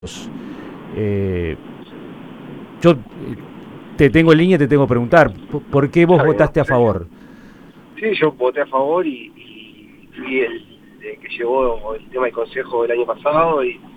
Eh, yo te tengo en línea y te tengo que preguntar, ¿por qué vos Está bien, votaste a perfecto. favor? Sí, yo voté a favor y fui el que llevó el tema del consejo el año pasado y